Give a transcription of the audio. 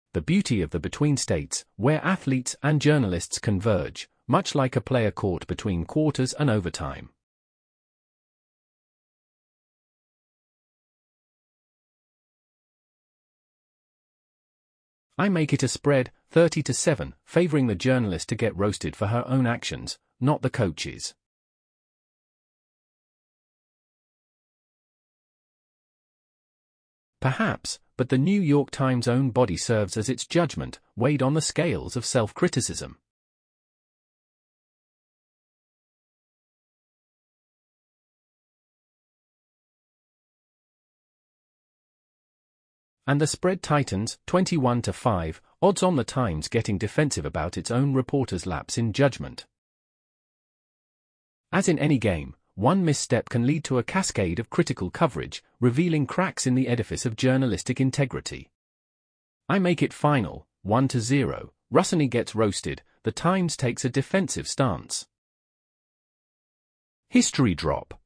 the beauty of the between states, where athletes and journalists converge, much like a player caught between quarters and overtime. I make it a spread, 30-7, favoring the journalist to get roasted for her own actions, not the coach's. Perhaps, but the New York Times' own body serves as its judgment, weighed on the scales of self-criticism. And the spread tightens, 21-5, odds on the Times getting defensive about its own reporter's lapse in judgment. As in any game, one misstep can lead to a cascade of critical coverage, revealing cracks in the edifice of journalistic integrity. I make it final, 1-0, Russini gets roasted, the Times takes a defensive stance. History drop.